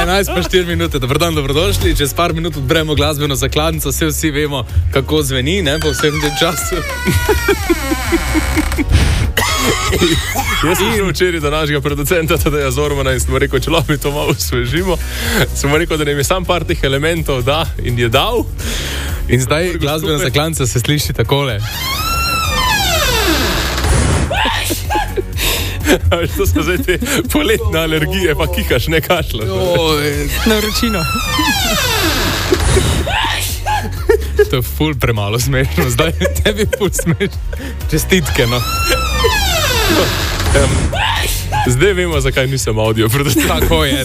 11 pa 4 minute. Dobro dan, dobrodošli. Čez par minut odbremo glasbeno zakladnico, vsi vemo, kako zveni, ne, po vsem tem času. Jaz sem šel včeraj do našega producenta, Tadeja Zormana, in smo rekel, če lahko mi to malo osvežimo. Smo rekel, da nam je sam par teh elementov da in je dal. In zdaj glasbena zakladnica se sliši takole. To so zdaj te poletne alergije, pa kikaš, ne kašljaš. Na vročino. To je ful premalo smešno, zdaj tebi ful smešno. Čestitke, no. Zdaj vemo, zakaj nisem audio producent. Tako je,